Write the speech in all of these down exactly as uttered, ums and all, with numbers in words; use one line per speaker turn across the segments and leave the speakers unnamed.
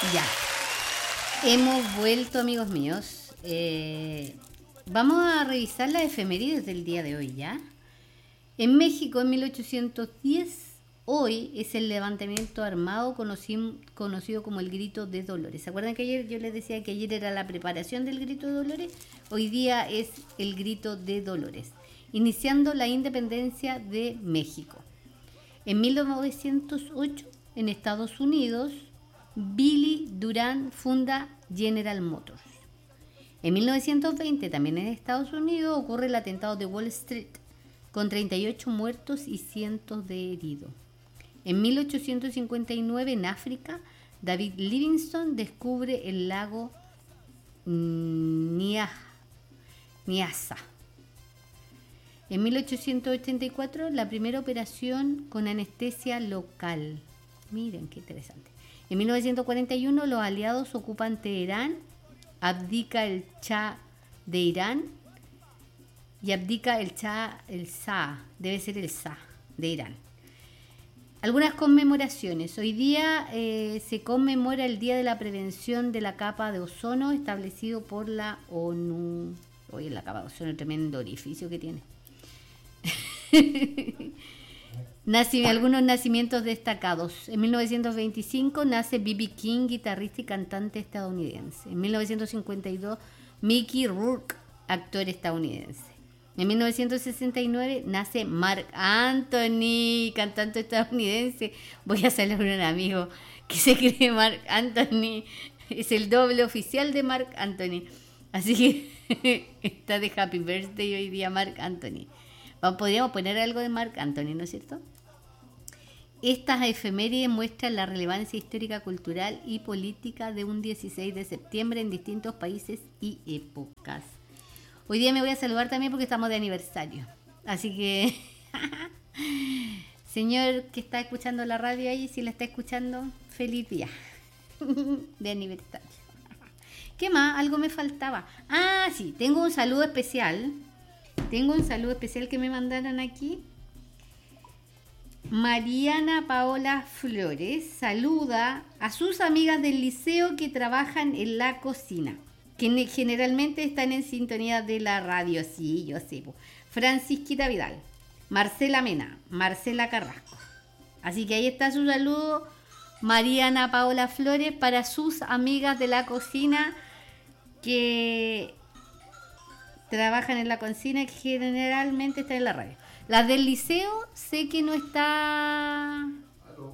Ya. Hemos vuelto, amigos míos. Eh, vamos a revisar las efemérides del día de hoy, ¿ya? En México, en mil ochocientos diez, hoy es el levantamiento armado conocido, conocido como el Grito de Dolores. ¿Se acuerdan que ayer yo les decía que ayer era la preparación del Grito de Dolores? Hoy día es el Grito de Dolores, iniciando la independencia de México. En mil novecientos ocho, en Estados Unidos, Billy Durant funda General Motors. En mil novecientos veinte, también en Estados Unidos, ocurre el atentado de Wall Street, con treinta y ocho muertos y cientos de heridos. En mil ochocientos cincuenta y nueve, en África, David Livingstone descubre el lago Nyassa. En mil ochocientos ochenta y cuatro, la primera operación con anestesia local. Miren qué interesante. En mil novecientos cuarenta y uno, los aliados ocupan Teherán, abdica el Shah de Irán y abdica el Shah, el Shah, debe ser el Shah de Irán. Algunas conmemoraciones. Hoy día eh, se conmemora el Día de la Prevención de la Capa de Ozono, establecido por la ONU. Oye, la capa de ozono, tremendo orificio que tiene. Nace, algunos nacimientos destacados. En mil novecientos veinticinco nace B B King, guitarrista y cantante estadounidense. En mil novecientos cincuenta y dos, Mickey Rourke, actor estadounidense. En mil novecientos sesenta y nueve nace Marc Anthony, cantante estadounidense. Voy a saludar a un amigo que se cree Marc Anthony. Es el doble oficial de Marc Anthony. Así que está de Happy Birthday hoy día Marc Anthony. Podríamos poner algo de Marc Anthony, ¿no es cierto? Estas efemérides muestran la relevancia histórica, cultural y política de un dieciséis de septiembre en distintos países y épocas. Hoy día me voy a saludar también porque estamos de aniversario. Así que, señor que está escuchando la radio ahí, si la está escuchando, feliz día de aniversario. ¿Qué más? Algo me faltaba. Ah, sí, tengo un saludo especial. Tengo un saludo especial que me mandaron aquí. Mariana Paola Flores saluda a sus amigas del liceo que trabajan en la cocina, que generalmente están en sintonía de la radio. Sí, yo sé. Francisquita Vidal, Marcela Mena, Marcela Carrasco. Así que ahí está su saludo, Mariana Paola Flores, para sus amigas de la cocina que trabajan en la cocina y que generalmente están en la radio. Las del liceo sé que no está... ¿Aló?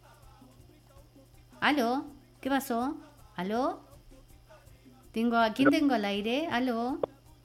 ¿Aló? ¿Qué pasó? ¿Aló? Tengo, ¿a quién tengo al aire? ¿Aló?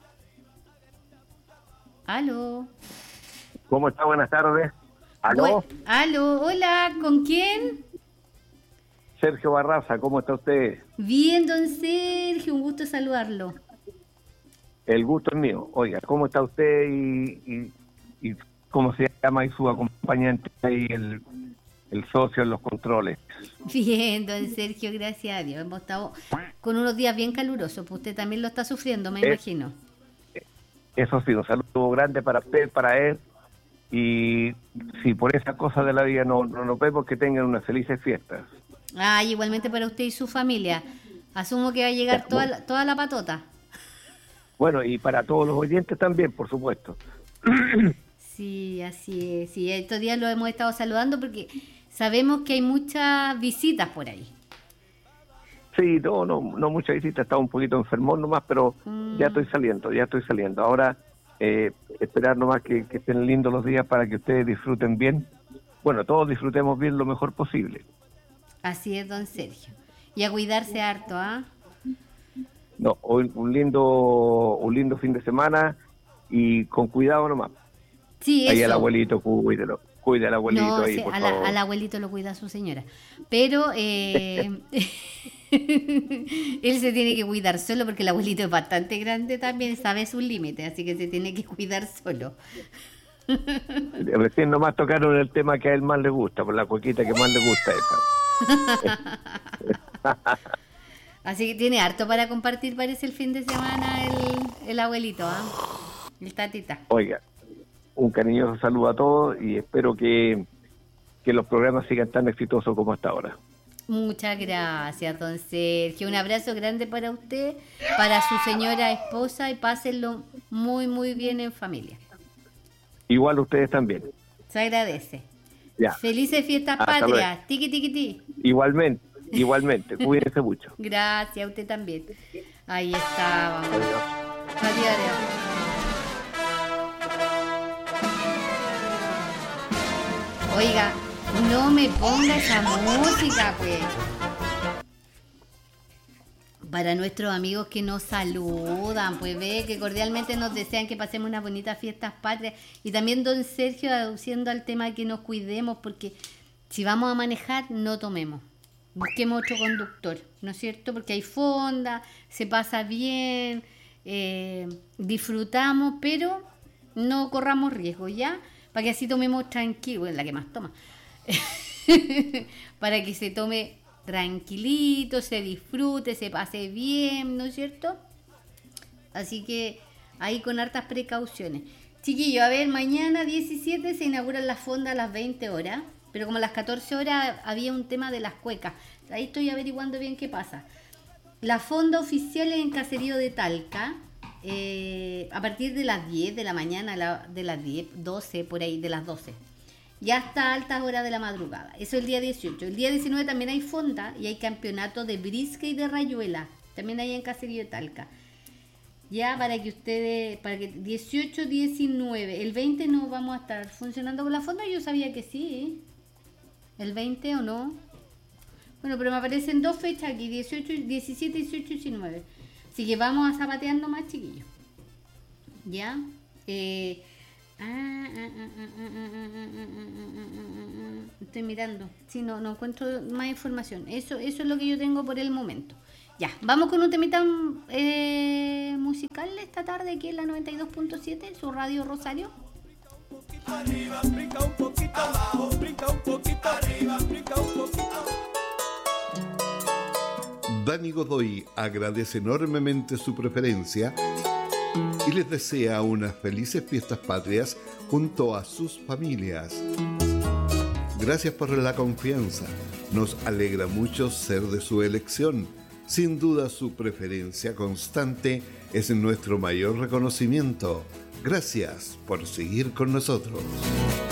¿Aló?
¿Cómo está? Buenas tardes. ¿Aló?
Bu- ¿Aló? Hola, ¿con quién?
Sergio Barraza, ¿cómo está usted?
Bien, don Sergio, un gusto saludarlo.
El gusto es mío. Oiga, ¿cómo está usted y, y, y cómo se llama y su acompañante ahí, el, el socio en los controles?
Bien, don Sergio, gracias a Dios. Hemos estado con unos días bien calurosos, pues usted también lo está sufriendo, me
Eh,
imagino.
Eso sí, un saludo grande para usted, para él. Y si por esa cosa de la vida no, no nos vemos, que tengan unas felices fiestas.
Ah, igualmente para usted y su familia. Asumo que va a llegar
Ya,
toda
bueno.
la, toda la patota.
Bueno, y para todos los oyentes también, por supuesto.
Sí, así es. Sí, estos días lo hemos estado saludando porque sabemos que hay muchas visitas por ahí.
Sí, no, no, no mucha visita, estaba un poquito enfermón nomás, pero
Mm.
ya estoy saliendo, ya estoy saliendo. Ahora, eh, esperar nomás que, que estén lindos los días para que ustedes disfruten bien. Bueno, todos disfrutemos bien lo mejor posible.
Así es, don Sergio. Y a cuidarse harto, ¿ah?
No, hoy un lindo, un lindo fin de semana y con cuidado nomás.
Sí,
Ahí
eso.
al abuelito, cuídelo, cuide al abuelito
No,
ahí,
sí,
por
a la-
favor.
al abuelito lo cuida su señora. Pero eh, él se tiene que cuidar solo porque el abuelito es bastante grande también, sabe sus límites, así que se tiene que cuidar solo.
Recién nomás tocaron el tema que a él más le gusta, por la cuequita que más le gusta esa.
Así que tiene harto para compartir, parece el fin de semana el, el abuelito, ¿ah? El tatita.
Oiga, un cariñoso saludo a todos y espero que, que los programas sigan tan exitosos como hasta ahora.
Muchas gracias, don Sergio. Un abrazo grande para usted, para su señora esposa y pásenlo muy, muy bien en familia.
Igual ustedes también.
Se agradece.
Ya.
Felices fiestas
Hasta
patrias.
luego.
Tiki, tiki, tiki.
Igualmente, igualmente. Cuídense mucho.
Gracias, a usted también. Ahí está.
Adiós.
Adiós, adiós. Oiga, no me ponga esa música, pues. Para nuestros amigos que nos saludan, pues ve que cordialmente nos desean que pasemos unas bonitas fiestas patrias. Y también don Sergio aduciendo al tema de que nos cuidemos, porque si vamos a manejar, no tomemos. Busquemos otro conductor, ¿no es cierto? Porque hay fonda, se pasa bien, eh, disfrutamos, pero no corramos riesgo, ¿ya? Para que así tomemos tranquilo, es la que más toma. Para que se tome tranquilito, se disfrute, se pase bien, ¿no es cierto? Así que ahí con hartas precauciones. Chiquillos, a ver, mañana diecisiete se inauguran las fondas a las veinte horas, pero como a las catorce horas había un tema de las cuecas. Ahí estoy averiguando bien qué pasa. La fonda oficial es en Caserío de Talca, eh, a partir de las diez de la mañana, la, de las diez, doce, por ahí, de las doce. Ya hasta altas horas de la madrugada. Eso el día dieciocho. El día diecinueve también hay fonda y hay campeonato de brisca y de rayuela. También hay en Caserío de Talca. Ya para que ustedes, para que dieciocho, diecinueve, el veinte no vamos a estar funcionando con la fonda. Yo sabía que sí. ¿El veinte o no? Bueno, pero me aparecen dos fechas aquí, dieciocho, diecisiete, dieciocho y diecinueve. Así que vamos a zapateando más, chiquillos. ¿Ya? Eh, ah, ah, ah, ah, ah, ah, ah, ah, estoy mirando. Sí, no, no encuentro más información. Eso, eso es lo que yo tengo por el momento. Ya, vamos con un temita eh, musical esta tarde aquí en la noventa y dos punto siete, su radio Rosario.
Arriba, brinca un poquito abajo, brinca un poquito arriba, brinca un poquito.
Dani Godoy agradece enormemente su preferencia y les desea unas felices fiestas patrias junto a sus familias. Gracias por la confianza. Nos alegra mucho ser de su elección. Sin duda su preferencia constante es nuestro mayor reconocimiento. Gracias por seguir con nosotros.